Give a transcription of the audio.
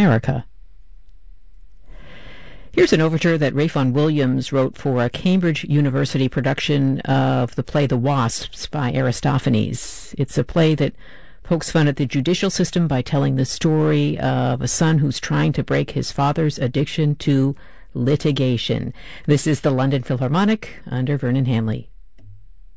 America. Here's an overture that Ralph Vaughan Williams wrote for a Cambridge University production of the play The Wasps by Aristophanes. It's a play that pokes fun at the judicial system by telling the story of a son who's trying to break his father's addiction to litigation. This is the London Philharmonic under Vernon Hanley.